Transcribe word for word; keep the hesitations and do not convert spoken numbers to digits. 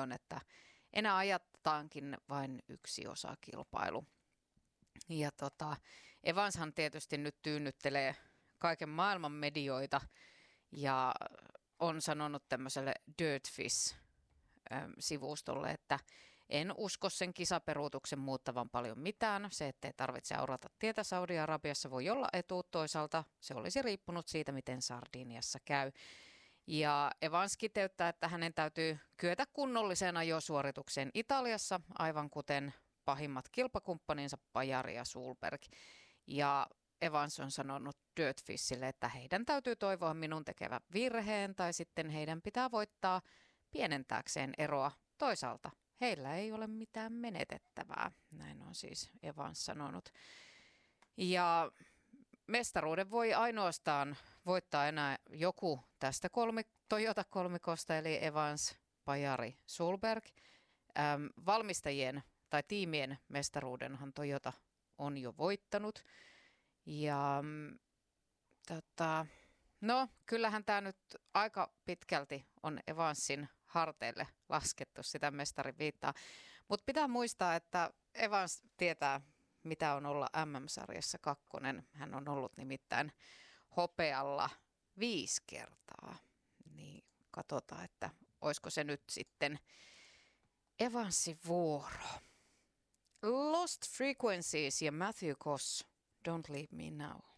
huomioon, että enää ajataankin vain yksi osakilpailu. Ja tota, Evanshan tietysti nyt tyynnyttelee kaiken maailman medioita ja on sanonut tämmöiselle Dirtfish-sivustolle, että en usko sen kisaperuutuksen muuttavan paljon mitään. Se, ettei tarvitse aurata tietä Saudi-Arabiassa, voi olla etu. Toisaalta se olisi riippunut siitä, miten Sardiniassa käy. Ja Evans kiteyttää, että hänen täytyy kyetä kunnolliseen ajosuoritukseen Italiassa, aivan kuten pahimmat kilpakumppaninsa Pajari ja Sulberg. Ja Evans on sanonut Dirtfishille, että heidän täytyy toivoa minun tekevä virheen tai sitten heidän pitää voittaa pienentääkseen eroa. Toisaalta heillä ei ole mitään menetettävää, näin on siis Evans sanonut. Ja mestaruuden voi ainoastaan voittaa enää joku tästä kolmi, Toyota-kolmikosta, eli Evans, Pajari, Sulberg. Ähm, valmistajien tai tiimien mestaruudenhan Toyota on jo voittanut. Ja tota, no, kyllähän tämä nyt aika pitkälti on Evansin harteille laskettu sitä mestarin viittaa. Mutta pitää muistaa, että Evans tietää, mitä on olla M M-sarjassa kakkonen. Hän on ollut nimittäin hopealla viisi kertaa. Niin katsotaan, että olisiko se nyt sitten Evansin vuoro. Lost Frequencies ja Matthew Koss, Don't Leave Me Now.